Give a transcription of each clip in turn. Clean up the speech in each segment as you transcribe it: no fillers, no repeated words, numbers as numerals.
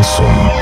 Шансон.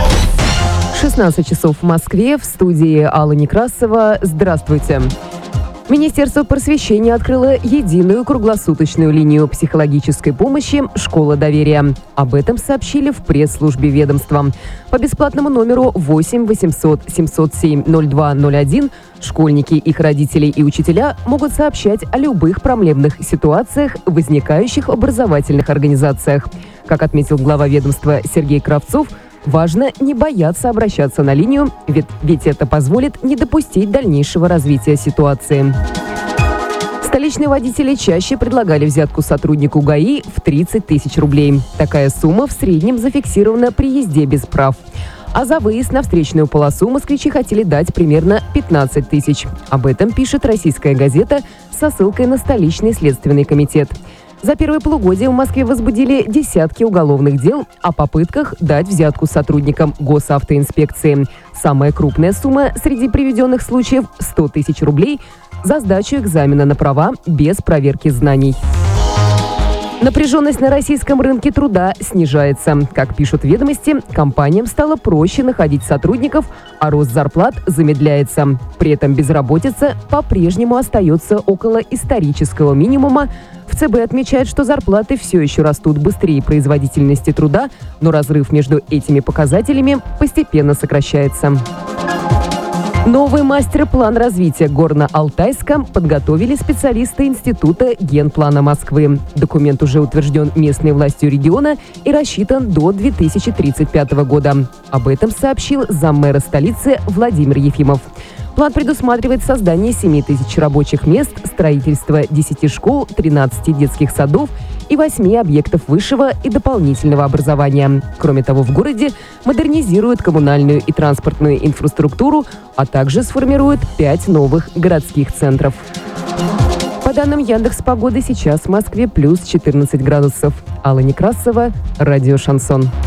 16 часов в Москве, в студии Алла Некрасова. Здравствуйте. Министерство просвещения открыло единую круглосуточную линию психологической помощи «Школа доверия». Об этом сообщили в пресс-службе ведомства. По бесплатному номеру 8 800 707 0201 школьники, их родители и учителя могут сообщать о любых проблемных ситуациях, возникающих в образовательных организациях. Как отметил глава ведомства Сергей Кравцов, важно не бояться обращаться на линию, ведь это позволит не допустить дальнейшего развития ситуации. Столичные водители чаще предлагали взятку сотруднику ГАИ в 30 тысяч рублей. Такая сумма в среднем зафиксирована при езде без прав. А за выезд на встречную полосу москвичи хотели дать примерно 15 тысяч. Об этом пишет «Российская газета» со ссылкой на столичный следственный комитет. За первое полугодие в Москве возбудили десятки уголовных дел о попытках дать взятку сотрудникам госавтоинспекции. Самая крупная сумма среди приведенных случаев – 100 тысяч рублей за сдачу экзамена на права без проверки знаний. Напряженность на российском рынке труда снижается. Как пишут «Ведомости», компаниям стало проще находить сотрудников, а рост зарплат замедляется. При этом безработица по-прежнему остается около исторического минимума. В ЦБ отмечают, что зарплаты все еще растут быстрее производительности труда, но разрыв между этими показателями постепенно сокращается. Новый мастер-план развития Горно-Алтайска подготовили специалисты Института генплана Москвы. Документ уже утвержден местной властью региона и рассчитан до 2035 года. Об этом сообщил заммэра столицы Владимир Ефимов. План предусматривает создание 7 тысяч рабочих мест, строительство 10 школ, 13 детских садов и 8 объектов высшего и дополнительного образования. Кроме того, в городе модернизируют коммунальную и транспортную инфраструктуру, а также сформируют 5 новых городских центров. По данным Яндекс.Погоды, сейчас в Москве плюс 14 градусов. Алла Некрасова, радио «Шансон».